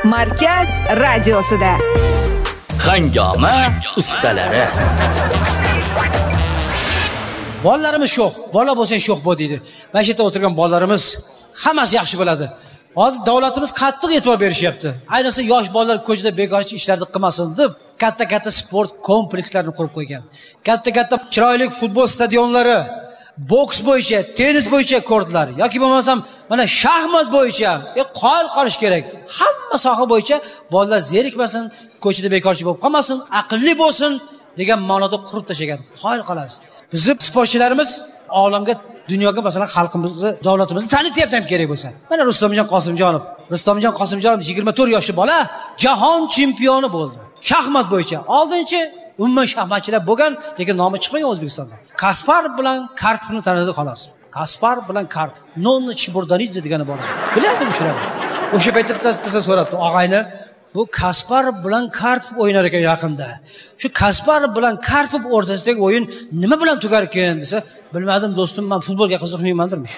Markaz radiosida Hangoma ustalari. Bolalarimiz sho'x, bola bo'lsang sho'x bo'l deydi. Mana shu yerda o'tirgan bolalarimiz hammasi yaxshi bo'ladi. Hozir davlatimiz qattiq e'tibor berishyapti. Ayniqsa yosh bolalar ko'chada bekorchi ishlarni qilmasin deb katta sport komplekslarini qurib qo'ygan. Katta chiroyli futbol stadionlari, boks bo'yicha, tennis bo'yicha kortlar yoki bo'lmasam mana shaxmat bo'yicha qoyil qolish kerak. Hamma soha bo'yicha bolalar zerikmasin, ko'chada bekorchi bo'lib qolmasin, aqlli bo'lsin degan ma'noda qurib tashlagan. Qoyil qolamiz. Bizning sportchilarimiz olamga, dunyoga masalan xalqimizni, davlatimizni tanityapti ham kerak bo'lsa. Mana Rustamjon Qosimjonov 24 yoshli bola jahon chempioni bo'ldi. Shaxmat bo'yicha. Oldinchi umuman shaxmatchilar bo'lgan, lekin nomi chiqmagan O'zbekistonda. Kaspar bilan Karpovni tanidi xolos. Kaspar bilan Karpov. Nonni Chiburdanidze degani bor. Biladimi shularni? O'sha paytda bittasi so'rabdi, og'ayni, bu Kaspar bilan Karpov o'ynar ekan yaqinda. Shu Kaspar bilan Karpov o'rtasidagi o'yin nima bilan tugar ekan desa, bilmadim do'stim, men futbolga qiziqmayman demiş.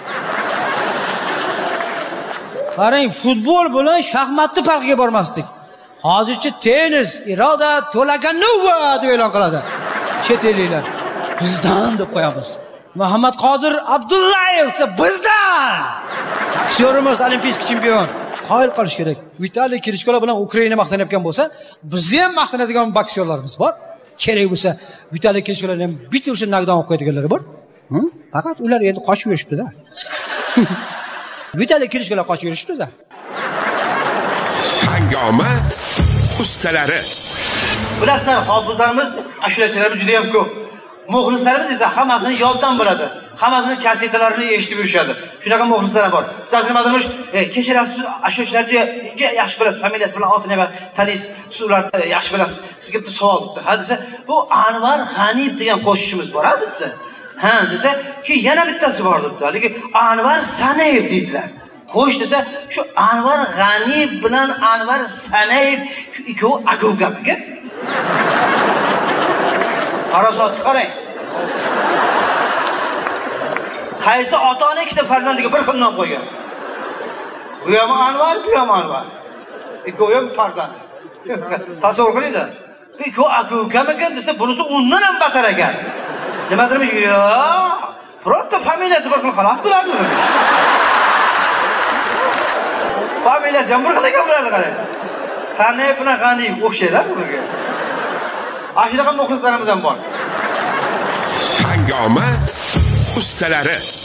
Qarang, futbol bilan shaxmatni farqiga bormasdik. Hozircha tennis Iroda To'laganova deb e'lon qiladi. Chet elliklar bizdan deb qo'yamiz. Muhammad Qodir Abdullayev esa bizdan. Aktyorimiz olimpiysk chempion. Qoyil qolish kerak. Vitaliy Klitschko bilan Ukraina maqtanayotgan bo'lsa, bizni ham maqtanadigan boksyorlarimiz bor. Kerak bo'lsa, Vitaliy Klitschkolarni ham bitta o'sha nagdan olib qo'yadiganlar bor. Faqat ular endi qochib yurishibdi-da. Vitaliy Klitschkolar qochib yurishibdi-da. Hangoma ustalari. Bilasizlar, hofizlarimiz, ashulachilarimiz juda ham ko'p. Muxlislarimiz esa hammasini yoddan biladi. Hammasini kasetalarini eshitib yurishadi. Shunaqa muxlislar bor. Tajribalarimiz, kechirasiz, ashulachilarni yaxshi bilasiz, familiyasi bilan otini va tanisiz, siz ularni yaxshi bilasiz. Sizga bitta savol debdi. Ha desa, bu Anvar G'aniyev degan qo'shiqchimiz bor, debdi. Ha desa, ki yana bittasi bor debdi. Lekin Anvar Sanayev deydilar. Xo'sh desa, shu Anvar G'aniyev bilan Anvar Sanayev shu ikkovi aka-uka. Qarasotni qarang. Qaysi ota-ona ikkita farzandiga bir xil nom qo'ygan? Bu ham Anvar, bu ham Anvar. Ikkovi ham farzand. Tasavvur qiling-da. Ikkovi aka-ukamikan desa, bunisi undan ham battar ekan. Nimadirmi? Yo'q. Prosta familiyasi bir xil xolos bo'lardi. Familiyasi ham bir xil ekan bularni qarang. Sanayev bilan G'aniyev o'xshaydi bunga. Ashunaqa muxlislarimiz ham bor. Hangoma ustalari.